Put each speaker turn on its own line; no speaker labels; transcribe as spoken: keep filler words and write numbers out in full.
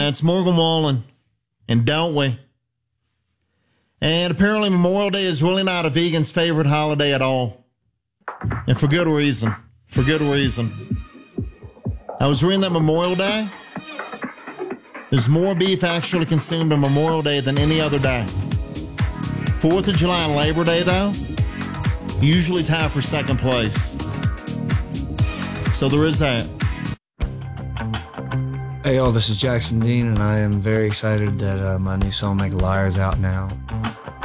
Uh, it's Morgan Wallen, and don't we? And apparently Memorial Day is really not a vegan's favorite holiday at all. And for good reason. For good reason. I was reading that Memorial Day, there's more beef actually consumed on Memorial Day than any other day. Fourth of July and Labor Day, though, usually tied for second place. So there is that.
Hey, y'all, this is Jackson Dean, and I am very excited that uh, my new song, Make a Liar, is out now.